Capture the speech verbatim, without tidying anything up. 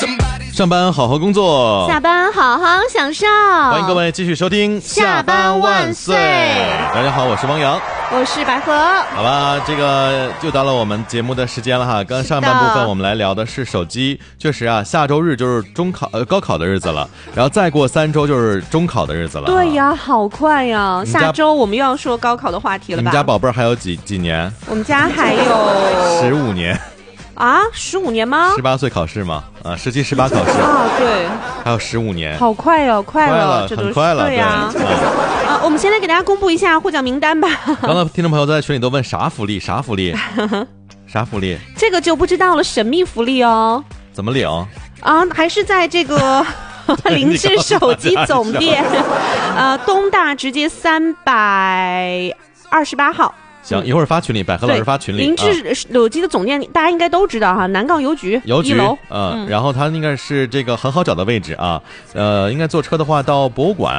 上班好好工作， 下班好好享受。 欢迎各位继续收听下班万岁。大家好，我是汪洋， 我是百合。 好吧，这个就到了我们节目的时间了哈。刚上半部分我们来聊的是手机，确实啊，下周日就是中考呃高考的日子了，然后再过三周就是中考的日子了。 对呀，好快呀！下周我们又要说高考的话题了吧？ 你们家宝贝儿还有几几年？ 我们家还有十五年。 啊，十五年吗？ 十八岁考试吗？啊，十七、十八考试啊，对， 还有十五年， 好快哦，快了， 快了， 这都很快了， 对呀。 对啊，我们先来给大家公布一下获奖名单吧。 刚才听众朋友在群里都问啥福利？啥福利？啥福利？ 这个就不知道了，神秘福利哦。 怎么领？ 啊，还是在这个凌志手机总店，呃，东大直接三百二十八号。 行，一会儿发群里，百合老师发群里。 凌志手机的总店，大家应该都知道哈，南杠邮局邮局一楼， 嗯，然后它应该是这个很好找的位置啊，呃，应该坐车的话到博物馆